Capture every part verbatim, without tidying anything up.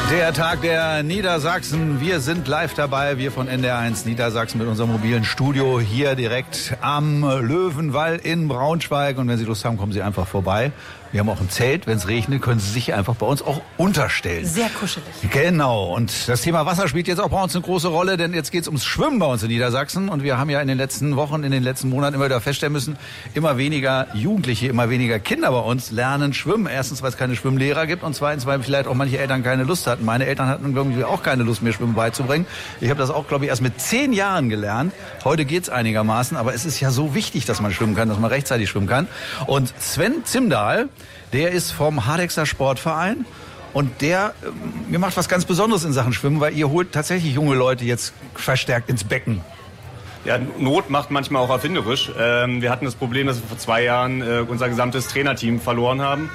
Der Tag der Niedersachsen. Wir sind live dabei. Wir von N D R eins Niedersachsen mit unserem mobilen Studio hier direkt am Löwenwall in Braunschweig. Und wenn Sie Lust haben, kommen Sie einfach vorbei. Wir haben auch ein Zelt. Wenn es regnet, können Sie sich einfach bei uns auch unterstellen. Sehr kuschelig. Genau. Und das Thema Wasser spielt jetzt auch bei uns eine große Rolle, denn jetzt geht es ums Schwimmen bei uns in Niedersachsen. Und wir haben ja in den letzten Wochen, in den letzten Monaten immer wieder feststellen müssen, immer weniger Jugendliche, immer weniger Kinder bei uns lernen schwimmen. Erstens, weil es keine Schwimmlehrer gibt und zweitens, weil vielleicht auch manche Eltern keine Lust hatten. Meine Eltern hatten, glaube ich, auch keine Lust mehr, Schwimmen beizubringen. Ich habe das auch, glaube ich, erst mit zehn Jahren gelernt. Heute geht's einigermaßen, aber es ist ja so wichtig, dass man schwimmen kann, dass man rechtzeitig schwimmen kann. Und Sven Zimdahl, der ist vom Hardexer Sportverein und der äh, mir macht was ganz Besonderes in Sachen Schwimmen, weil ihr holt tatsächlich junge Leute jetzt verstärkt ins Becken. Ja, Not macht manchmal auch erfinderisch. Ähm, wir hatten das Problem, dass wir vor zwei Jahren äh, unser gesamtes Trainerteam verloren haben.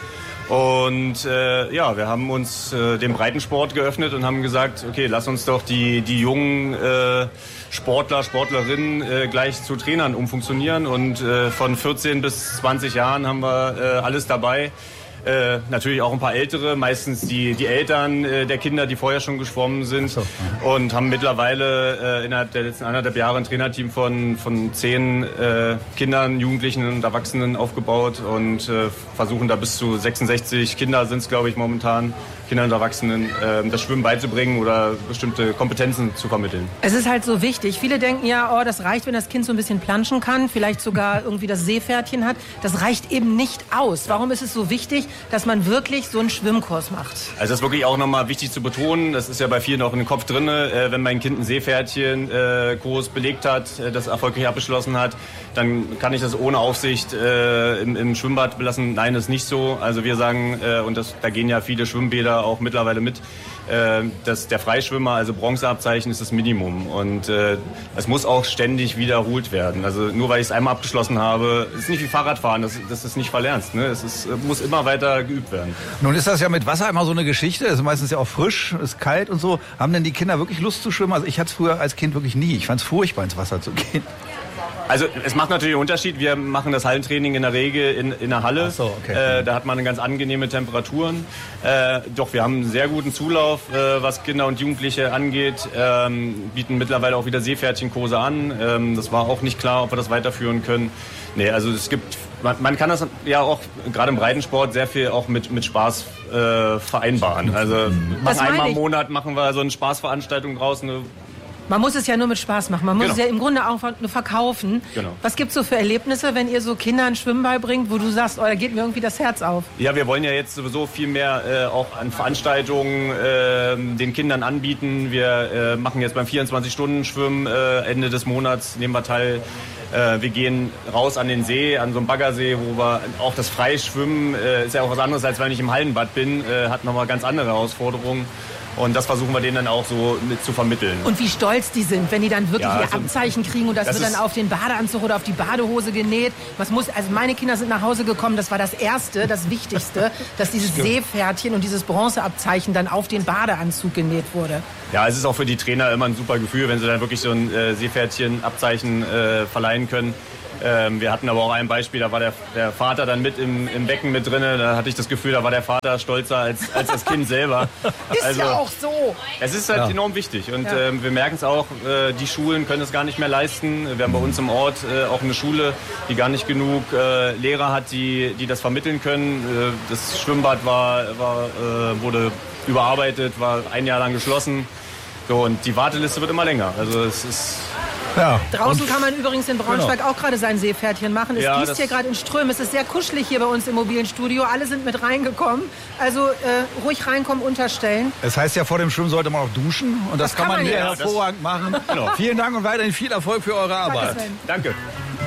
Und äh, ja, wir haben uns äh, dem Breitensport geöffnet und haben gesagt, okay, lass uns doch die, die jungen äh, Sportler, Sportlerinnen äh, gleich zu Trainern umfunktionieren. Und äh, von vierzehn bis zwanzig Jahren haben wir äh, alles dabei. Äh, natürlich auch ein paar Ältere, meistens die, die Eltern äh, der Kinder, die vorher schon geschwommen sind. So, ja. Und haben mittlerweile äh, innerhalb der letzten anderthalb Jahre ein Trainerteam von, von zehn äh, Kindern, Jugendlichen und Erwachsenen aufgebaut und äh, versuchen da bis zu sechsundsechzig Kinder sind es, glaube ich, momentan, Kindern und Erwachsenen, äh, das Schwimmen beizubringen oder bestimmte Kompetenzen zu vermitteln. Es ist halt so wichtig. Viele denken ja, oh, das reicht, wenn das Kind so ein bisschen planschen kann, vielleicht sogar irgendwie das Seepferdchen hat. Das reicht eben nicht aus. Warum ist es so wichtig, dass man wirklich so einen Schwimmkurs macht? Also das ist wirklich auch nochmal wichtig zu betonen. Das ist ja bei vielen auch in den Kopf drin. Äh, wenn mein Kind einen Seepferdchen-Kurs äh, belegt hat, äh, das erfolgreich abgeschlossen hat, dann kann ich das ohne Aufsicht äh, im, im Schwimmbad belassen. Nein, das ist nicht so. Also wir sagen, äh, und das, da gehen ja viele Schwimmbäder auch mittlerweile mit, äh, dass der Freischwimmer, also Bronzeabzeichen, ist das Minimum. Und äh, es muss auch ständig wiederholt werden. Also nur weil ich es einmal abgeschlossen habe, ist nicht wie Fahrradfahren, dass, dass du es nicht verlernst. Ne? Es ist, muss immer weiter geübt werden. Nun ist das ja mit Wasser immer so eine Geschichte. Es ist meistens ja auch frisch, ist kalt und so. Haben denn die Kinder wirklich Lust zu schwimmen? Also ich hatte es früher als Kind wirklich nie. Ich fand es furchtbar, ins Wasser zu gehen. Also es macht natürlich einen Unterschied. Wir machen das Hallentraining in der Regel in, in der Halle. Ach so, okay. Äh, da hat man eine ganz angenehme Temperaturen. Äh, doch wir haben einen sehr guten Zulauf, äh, was Kinder und Jugendliche angeht. Ähm, bieten mittlerweile auch wieder Seepferdchenkurse an. Ähm, das war auch nicht klar, ob wir das weiterführen können. Nee, also es gibt, man, man kann das ja auch gerade im Breitensport sehr viel auch mit, mit Spaß äh, vereinbaren. Also einmal im Monat machen wir so eine Spaßveranstaltung draußen. Eine Man muss es ja nur mit Spaß machen. Man muss genau. es ja im Grunde auch nur verkaufen. Genau. Was gibt es so für Erlebnisse, wenn ihr so Kindern einen Schwimmball bringt, wo du sagst, oh, da geht mir irgendwie das Herz auf? Ja, wir wollen ja jetzt sowieso viel mehr äh, auch an Veranstaltungen äh, den Kindern anbieten. Wir äh, machen jetzt beim vierundzwanzig-Stunden-Schwimmen äh, Ende des Monats, nehmen wir teil. Äh, wir gehen raus an den See, an so einen Baggersee, wo wir auch das Freischwimmen, äh, ist ja auch was anderes, als wenn ich im Hallenbad bin, äh, hat nochmal ganz andere Herausforderungen. Und das versuchen wir denen dann auch so mit zu vermitteln. Und wie stolz die sind, wenn die dann wirklich ja, ihr also, Abzeichen kriegen und das, das wird dann auf den Badeanzug oder auf die Badehose genäht. Was muss, also meine Kinder sind nach Hause gekommen, das war das Erste, das Wichtigste, dass dieses Seepferdchen und dieses Bronzeabzeichen dann auf den Badeanzug genäht wurde. Ja, es ist auch für die Trainer immer ein super Gefühl, wenn sie dann wirklich so ein äh, Seepferdchen-Abzeichen äh, verleihen können. Ähm, wir hatten aber auch ein Beispiel, da war der, der Vater dann mit im, im Becken mit drin. Da hatte ich das Gefühl, da war der Vater stolzer als, als das Kind selber. Ist also, ja auch so. Es ist halt ja. enorm wichtig und ja. ähm, wir merken es auch, äh, die Schulen können es gar nicht mehr leisten. Wir haben bei uns im Ort äh, auch eine Schule, die gar nicht genug äh, Lehrer hat, die, die das vermitteln können. Äh, das Schwimmbad war, war, äh, wurde überarbeitet, war ein Jahr lang geschlossen. So, und die Warteliste wird immer länger. Also es ist... Ja. Draußen kann man übrigens in Braunschweig genau. auch gerade sein Seepferdchen machen. Es ja, gießt hier gerade in Strömen. Es ist sehr kuschelig hier bei uns im mobilen Studio. Alle sind mit reingekommen. Also äh, ruhig reinkommen, unterstellen. Es heißt ja, vor dem Schwimmen sollte man auch duschen. Und das, das kann, kann man hier ja. hervorragend machen. Genau. Vielen Dank und weiterhin viel Erfolg für eure Arbeit. Danke.